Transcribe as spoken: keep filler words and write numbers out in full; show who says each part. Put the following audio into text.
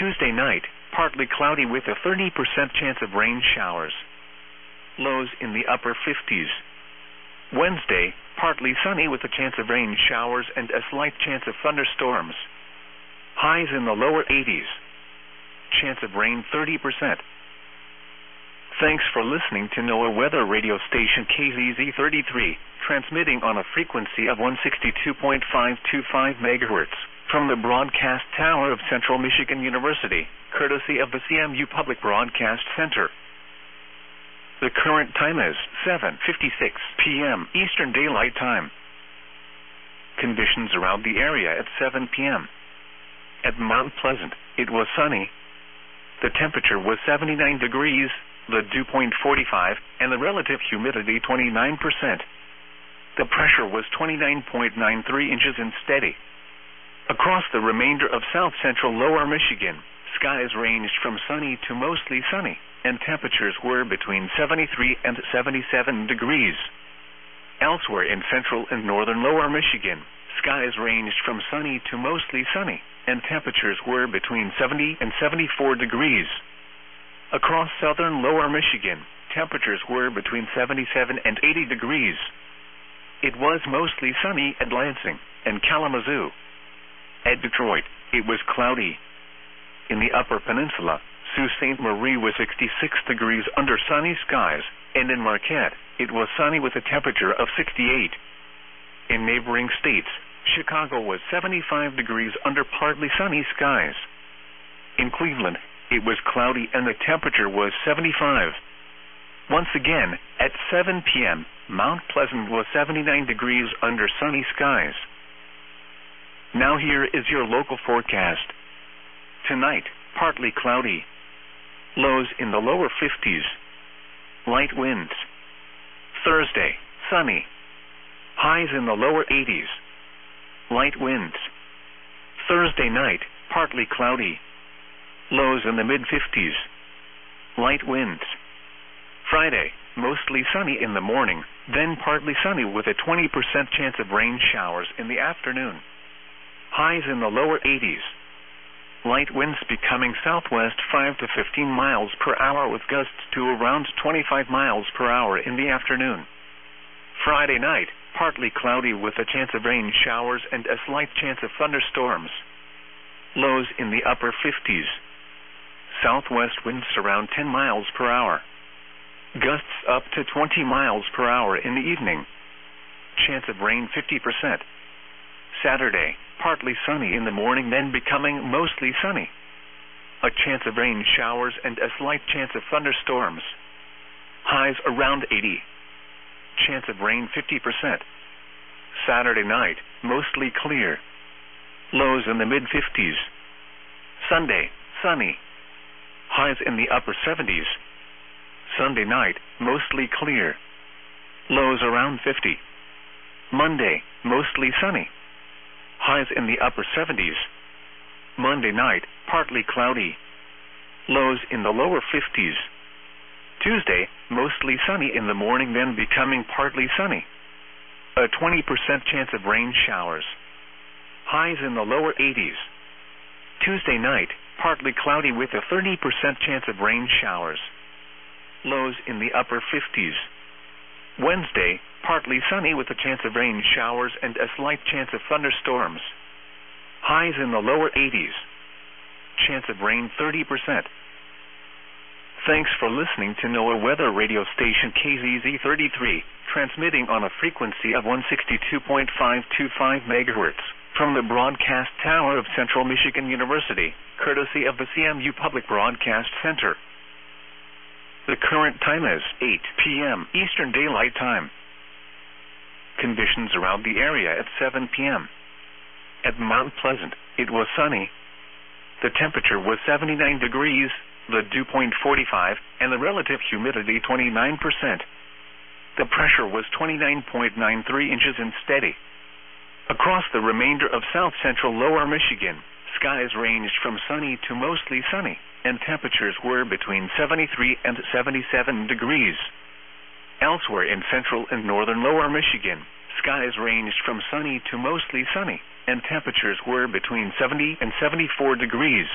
Speaker 1: Tuesday night, partly cloudy with a thirty percent chance of rain showers. Lows in the upper fifties. Wednesday, partly sunny with a chance of rain showers and a slight chance of thunderstorms. Highs in the lower eighties. Chance of rain thirty percent. Thanks for listening to NOAA Weather Radio Station K Z Z thirty-three, transmitting on a frequency of one sixty-two point five two five megahertz, from the broadcast tower of Central Michigan University, courtesy of the C M U Public Broadcast Center. The current time is seven fifty-six p m Eastern Daylight Time. Conditions around the area at seven p m At Mount Pleasant, it was sunny. The temperature was seventy-nine degrees, the dew point forty-five, and the relative humidity twenty-nine percent. The pressure was twenty-nine point nine three inches and steady. Across the remainder of south-central lower Michigan, skies ranged from sunny to mostly sunny, and temperatures were between seventy-three and seventy-seven degrees. Elsewhere in central and northern lower Michigan, skies ranged from sunny to mostly sunny, and temperatures were between seventy and seventy-four degrees. Across southern lower Michigan, temperatures were between seventy-seven and eighty degrees. It was mostly sunny at Lansing and Kalamazoo. At Detroit, it was cloudy. In the Upper Peninsula, Sault Ste. Marie was sixty-six degrees under sunny skies, and in Marquette, it was sunny with a temperature of sixty-eight. In neighboring states, Chicago was seventy-five degrees under partly sunny skies. In Cleveland, it was cloudy and the temperature was seventy-five. Once again, at seven p m, Mount Pleasant was seventy-nine degrees under sunny skies. Now here is your local forecast. Tonight, partly cloudy. Lows in the lower fifties. Light winds. Thursday, sunny. Highs in the lower eighties. Light winds. Thursday night, partly cloudy. Lows in the mid-fifties. Light winds. Friday, mostly sunny in the morning, then partly sunny with a twenty percent chance of rain showers in the afternoon. Highs in the lower eighties. Light winds becoming southwest five to fifteen miles per hour with gusts to around twenty-five miles per hour in the afternoon. Friday night, partly cloudy with a chance of rain showers and a slight chance of thunderstorms. Lows in the upper fifties. Southwest winds around ten miles per hour. Gusts up to twenty miles per hour in the evening. Chance of rain fifty percent. Saturday, partly sunny in the morning, then becoming mostly sunny. A chance of rain showers and a slight chance of thunderstorms. Highs around eighty. Chance of rain fifty percent. Saturday night, mostly clear. Lows in the mid-fifties. Sunday, sunny. Highs in the upper seventies. Sunday night, mostly clear. Lows around fifty. Monday, mostly sunny. Highs in the upper seventies. Monday night, partly cloudy. Lows in the lower fifties. Tuesday, mostly sunny in the morning, then becoming partly sunny. A twenty percent chance of rain showers. Highs in the lower eighties. Tuesday night, partly cloudy with a thirty percent chance of rain showers. Lows in the upper fifties. Wednesday, partly sunny with a chance of rain showers and a slight chance of thunderstorms. Highs in the lower eighties. Chance of rain thirty percent. Thanks for listening to NOAA Weather Radio Station K Z Z thirty-three, transmitting on a frequency of one sixty-two point five two five megahertz, from the broadcast tower of Central Michigan University, courtesy of the C M U Public Broadcast Center. The current time is eight p m Eastern Daylight Time. Conditions around the area at seven p m At Mount Pleasant, it was sunny. The temperature was seventy-nine degrees, the dew point forty-five, and the relative humidity twenty-nine percent. The pressure was twenty-nine point nine three inches and steady. Across the remainder of south-central lower Michigan, skies ranged from sunny to mostly sunny, and temperatures were between seventy-three and seventy-seven degrees. Elsewhere in central and northern lower Michigan, skies ranged from sunny to mostly sunny, and temperatures were between seventy and seventy-four degrees.